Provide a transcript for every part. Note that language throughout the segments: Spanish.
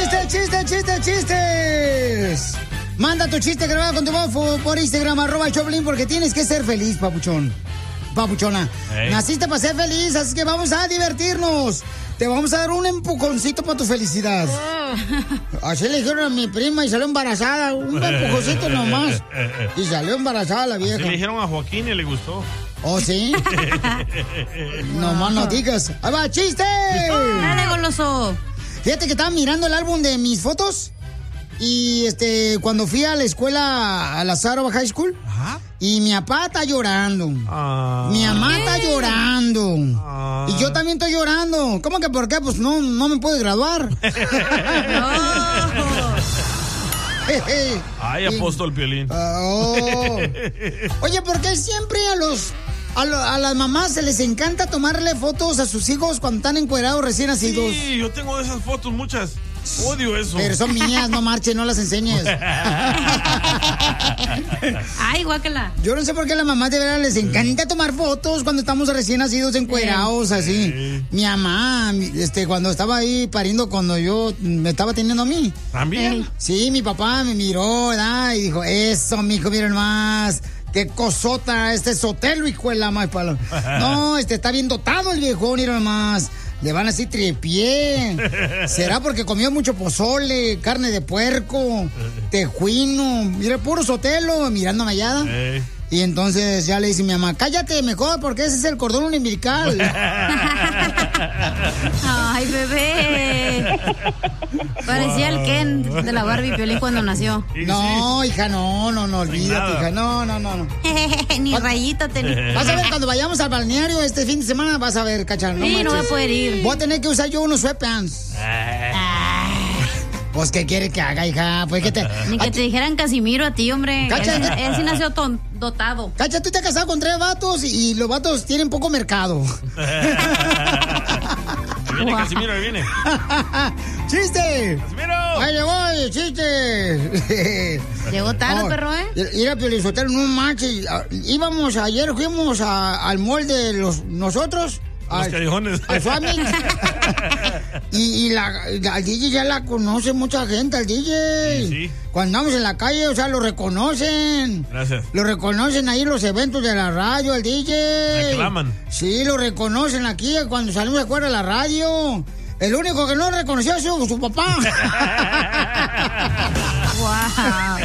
¡Chistes! Manda tu chiste grabado con tu voz por Instagram, @Choplin, porque tienes que ser feliz, papuchón. Papuchona. Hey. Naciste para ser feliz, así que vamos a divertirnos. Te vamos a dar un empujoncito para tu felicidad. Así le dijeron a mi prima y salió embarazada. Un empujoncito nomás. Y salió embarazada la vieja. Así le dijeron a Joaquín y le gustó. ¿Oh, sí? Nomás no digas. ¡Ahí va, chiste! ¡Dale, goloso! Fíjate que estaba mirando el álbum de mis fotos. Y cuando fui a la escuela, a la Sarova High School. Ajá. Y mi papá está llorando. Mi mamá está llorando. Y yo también estoy llorando. ¿Cómo que por qué? Pues no me puedo graduar. Ay, apóstol Piolín. Oye, ¿por qué siempre a las mamás se les encanta tomarle fotos a sus hijos cuando están encuerados recién nacidos? Sí, yo tengo esas fotos muchas. Odio eso. Pero son mías, no marches, no las enseñes. Ay, guácala. Yo no sé por qué a las mamás de verdad les encanta tomar fotos cuando estamos recién nacidos encuerados, así. Mi mamá, cuando estaba ahí pariendo, cuando yo me estaba teniendo a mí. ¿También? Sí, mi papá me miró, ¿verdad? Y dijo, eso, mijo, miren más. Qué cosota, Sotelo, hijo de la más palo. No, está bien dotado el viejo, miren más. Le van así tripié. ¿Será porque comió mucho pozole, carne de puerco, tejuino? Mira, puro Sotelo, mirándome allá. Y entonces ya le dice mi mamá, cállate mejor porque ese es el cordón umbilical. Ay, bebé. Parecía el Ken de la Barbie Piolín cuando nació. No, hija, no, olvídate, hija, no. Ni rayita tenía. Vas a ver, cuando vayamos al balneario este fin de semana, vas a ver, cachar. No voy a poder ir. Voy a tener que usar yo unos sweatpants. Pues, ¿qué quiere que haga, hija? Pues, Ni que te dijeran Casimiro a ti, hombre. Cacha, él sí nació dotado. Cacha, tú te has casado con 3 vatos y los vatos tienen poco mercado. Ahí viene Casimiro, ahí viene. ¡Chiste! ¡Casimiro! ¡Ahí le voy, chiste! Llegó tarde, perro, ¿eh? Mira, Piolizotelo, no manches. Fuimos al mall de nosotros. Los callejones. Al Suami. Al DJ ya la conoce mucha gente, al DJ. Sí. Cuando andamos en la calle, o sea, lo reconocen. Gracias. Lo reconocen ahí en los eventos de la radio, el DJ. Me aclaman. Sí, lo reconocen aquí cuando salimos de afuera de la radio. El único que no reconoció es su papá. Wow.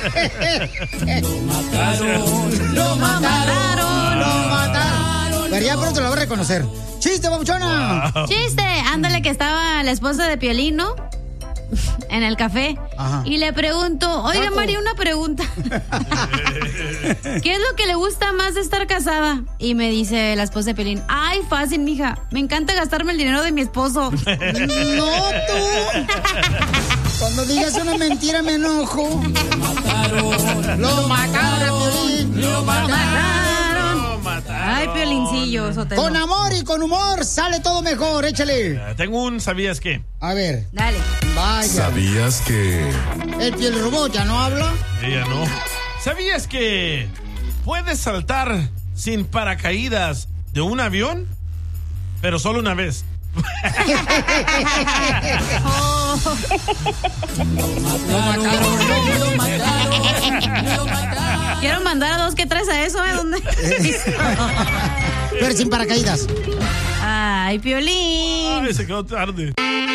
Lo mataron. Pero ya pronto lo va a reconocer. ¡Chiste, babuchona! Wow. ¡Chiste! Ándale, que estaba la esposa de Piolín, ¿no? En el café. Ajá. Y le pregunto, oiga, María, una pregunta. ¿Qué es lo que le gusta más de estar casada? Y me dice la esposa de Piolín, ay, fácil, mija. Me encanta gastarme el dinero de mi esposo. No, tú. Cuando digas una mentira me enojo. Lo mataron, Piolín. Lo mataron. Ay, Piolincillo, Sotelo. Con amor y con humor sale todo mejor, échale. Tengo un ¿sabías qué? A ver. Dale. Vaya. ¿Sabías que el Piel Robot ya no habla? Ella no. ¿Sabías que puedes saltar sin paracaídas de un avión? Pero solo una vez. Lo mataron. Quiero mandar a 2 que 3 a eso, ¿eh? ¿Dónde? Pero sin paracaídas. Ay, Piolín. Ay, se quedó tarde.